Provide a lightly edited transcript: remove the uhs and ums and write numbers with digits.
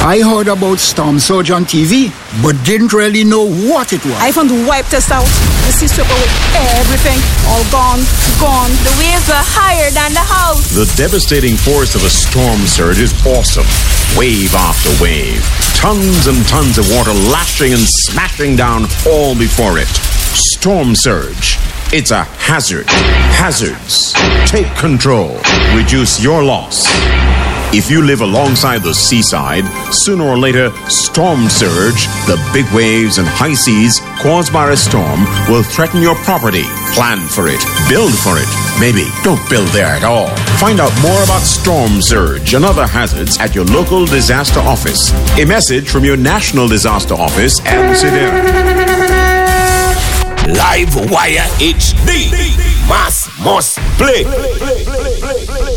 I heard about storm surge on TV, but didn't really know what it was. I found wiped us out. The sea swept away everything. All gone. The waves were higher than the house. The devastating force of a storm surge is awesome. Wave after wave. Tons and tons of water lashing and smashing down all before it. Storm surge. It's a hazard. Hazards. Take control. Reduce your loss. If you live alongside the seaside, sooner or later, storm surge, the big waves and high seas caused by a storm will threaten your property. Plan for it. Build for it. Maybe don't build there at all. Find out more about storm surge and other hazards at your local disaster office. A message from your National Disaster Office and CDER. Live Wire HD. Mass must play.